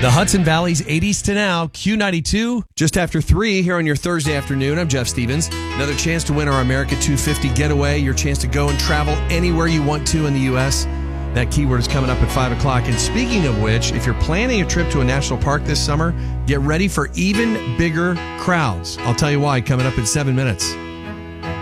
The Hudson Valley's 80s to now, Q92, just after 3 here on your Thursday afternoon. I'm Jeff Stevens. Another chance to win our America 250 getaway, your chance to go and travel anywhere you want to in the U.S. That keyword is coming up at 5 o'clock. And speaking of which, if you're planning a trip to a national park this summer, get ready for even bigger crowds. I'll tell you why coming up in 7 minutes.